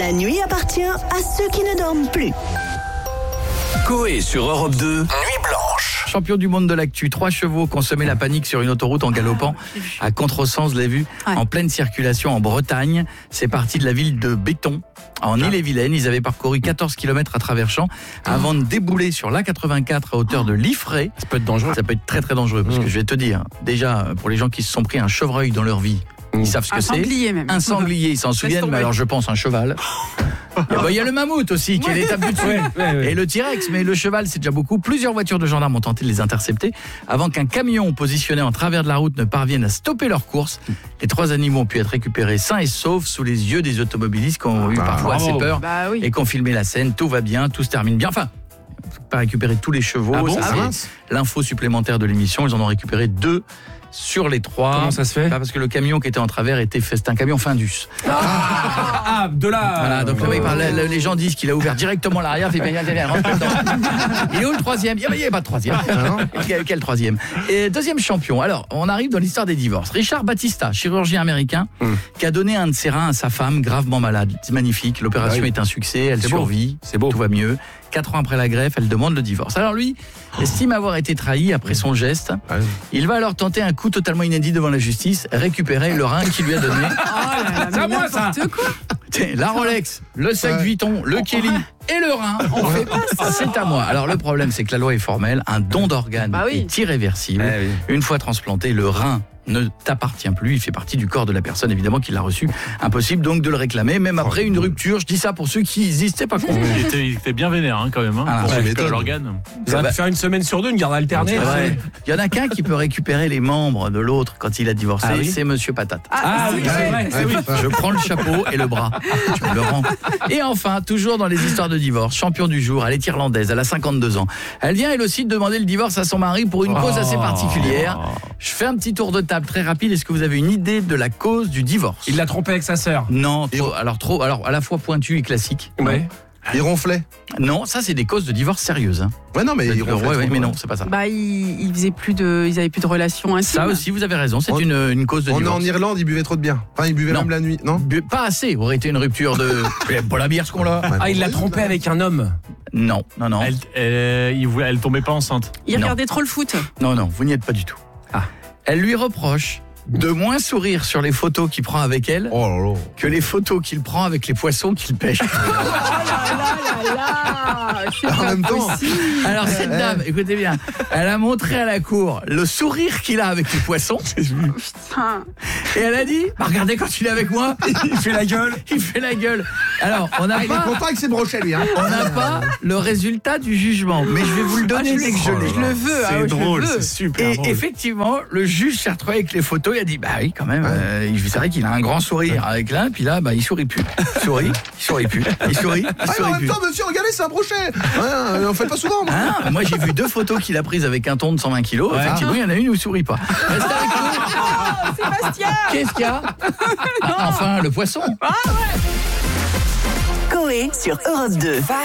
La nuit appartient à ceux qui ne dorment plus. Coé sur Europe 2, Nuit Blanche. Champion du monde de l'actu, 3 chevaux qui ont semé la panique sur une autoroute en galopant à contresens, vous l'avez vu, en pleine circulation en Bretagne. C'est parti de la ville de Béton, en Ille-et-Vilaine. Ils avaient parcouru 14 km à travers champs avant de débouler sur l'A84 à hauteur de Liffré. Ça peut être dangereux. Ça peut être très très dangereux parce que je vais te dire, déjà pour les gens qui se sont pris un chevreuil dans leur vie, ils savent ce que c'est. Un sanglier même. Un sanglier, ils s'en souviennent, mais alors je pense un cheval. Il y a le mammouth aussi qui est l'étape du dessus et le T-Rex, mais le cheval c'est déjà beaucoup. Plusieurs voitures de gendarmes ont tenté de les intercepter avant qu'un camion positionné en travers de la route ne parvienne à stopper leur course. Les 3 animaux ont pu être récupérés sains et saufs sous les yeux des automobilistes qui ont eu parfois assez peur et qui ont filmé la scène. Tout va bien, tout se termine bien. Enfin, pas récupérer tous les chevaux, c'est l'info supplémentaire de l'émission. Ils en ont récupéré 2 sur les 3. Comment ça se fait ? Parce que le camion qui était en travers c'était un camion Findus. De là. Voilà, donc les gens disent qu'il a ouvert directement l'arrière. Fait bien, rentre dedans. Il est où le 3e ? Il n'y a pas de 3e. Quel 3e ? Et 2e champion. Alors, on arrive dans l'histoire des divorces. Richard Batista, chirurgien américain, qui a donné un de ses reins à sa femme gravement malade. C'est magnifique. L'opération est un succès. Elle survit. C'est beau. Tout va mieux. 4 ans après la greffe, elle demande le divorce. Alors lui, estime avoir été trahi après son geste. Il va alors tenter un coup totalement inédit devant la justice, récupérer le rein qu'il lui a donné. C'est à moi ça. La Rolex, le sac Vuitton, le Kelly et le rein. On fait pas ça. C'est à moi. Alors le problème, c'est que la loi est formelle. Un don d'organes est irréversible. Une fois transplanté, le rein ne t'appartient plus, il fait partie du corps de la personne évidemment qui l'a reçu. Impossible donc de le réclamer, même après une rupture. Je dis ça pour ceux qui n'hésistaient pas contre. Il était bien vénère quand même, pour récupérer l'organe. Vous allez faire une semaine sur 2, une garde alternée. Il y en a qu'un qui peut récupérer les membres de l'autre quand il a divorcé, c'est Monsieur Patate. C'est vrai. Je prends le chapeau et le bras. Je me le rends. Et enfin, toujours dans les histoires de divorce, champion du jour, elle est irlandaise, elle a 52 ans. Elle vient elle aussi de demander le divorce à son mari pour une cause assez particulière. Je fais un petit tour de table très rapide. Est-ce que vous avez une idée de la cause du divorce ? Il l'a trompé avec sa sœur. Non, alors à la fois pointu et classique. Ouais. Il ronflait. Non, ça c'est des causes de divorce sérieuses. Ouais, non, mais il ronflait. Mais non, c'est pas ça. Ils avaient plus de relations intimes. Ça aussi, vous avez raison, c'est une cause de divorce. En Irlande, il buvait trop de bière. Enfin, il buvait même la nuit, non ? Pas assez, aurait été une rupture de... Pas la bière ce qu'on l'a. Il l'a trompé avec un homme. Non. Elle tombait pas enceinte. Il regardait trop le foot. Non, vous n'y êtes pas du tout. Elle lui reproche de moins sourire sur les photos qu'il prend avec elle que les photos qu'il prend avec les poissons qu'il pêche. En même temps. Alors cette dame, écoutez bien, elle a montré à la cour le sourire qu'il a avec les poissons. Et elle a dit, regardez quand il est avec moi, il fait la gueule. Alors, on n'a pas... Il est content avec ses brochets, lui. On n'a pas le résultat du jugement, mais je vais vous le donner dès que je l'ai. Je le veux. C'est drôle, c'est super drôle. Et effectivement, le juge s'est retrouvé avec les photos, il a dit, bah oui, quand même, c'est vrai qu'il a un grand sourire avec là, puis là, il sourit plus. Il sourit plus. En même temps, monsieur, regardez, c'est un brochet. On fait pas souvent. Moi, j'ai vu 2 photos qu'il a prises avec un thon de 120 kilos. Effectivement, il y en a une où il sourit pas. Reste avec nous. Sébastien. Qu'est-ce qu'il y a ? Enfin, le poisson. Coé sur Europe 2.